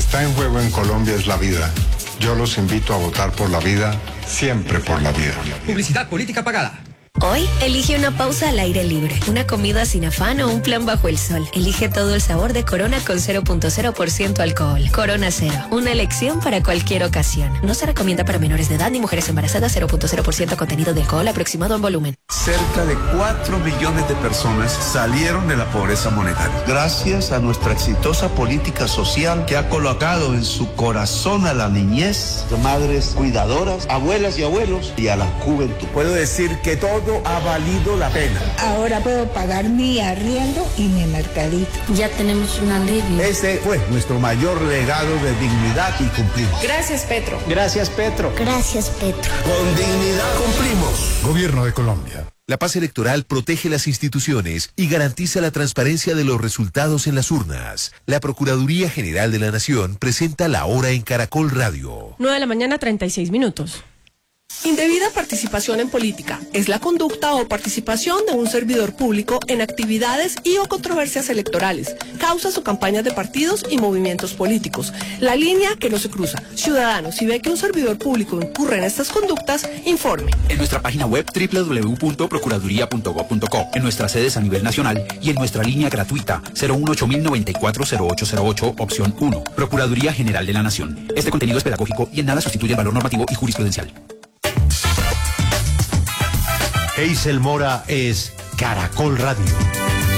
está en juego en Colombia es la vida. Yo los invito a votar por la vida, siempre por la vida. Publicidad política pagada. Hoy, elige una pausa al aire libre, una comida sin afán o un plan bajo el sol. Elige todo el sabor de Corona con 0.0% alcohol. Corona Cero, una elección para cualquier ocasión. No se recomienda para menores de edad ni mujeres embarazadas. 0.0% contenido de alcohol aproximado en volumen. Cerca de 4 millones de personas salieron de la pobreza monetaria. Gracias a nuestra exitosa política social que ha colocado en su corazón a la niñez, madres cuidadoras, abuelas y abuelos y a la juventud. Puedo decir que todo ha valido la pena. Ahora puedo pagar mi arriendo y mi mercadito. Ya tenemos un alivio. Ese fue nuestro mayor legado de dignidad y cumplimos. Gracias, Petro. Gracias, Petro. Gracias, Petro. Con dignidad cumplimos. Gobierno de Colombia. La paz electoral protege las instituciones y garantiza la transparencia de los resultados en las urnas. La Procuraduría General de la Nación presenta La Hora en Caracol Radio. 9:36 a.m. Indebida participación en política es la conducta o participación de un servidor público en actividades y o controversias electorales, causas o campañas de partidos y movimientos políticos. La línea que no se cruza. Ciudadano, si ve que un servidor público incurre en estas conductas, informe. En nuestra página web www.procuraduría.gov.co, en nuestras sedes a nivel nacional y en nuestra línea gratuita 018-094-0808, opción 1. Procuraduría General de la Nación. Este contenido es pedagógico y en nada sustituye el valor normativo y jurisprudencial. Eisel Mora es Caracol Radio.